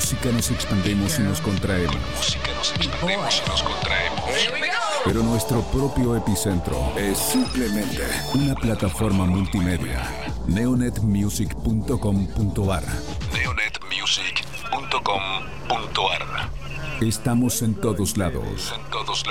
música nos expandemos y nos contraemos. Pero nuestro propio epicentro es simplemente una plataforma multimedia. Neonetmusic.com.ar. Neonetmusic.com.ar. Estamos en todos lados.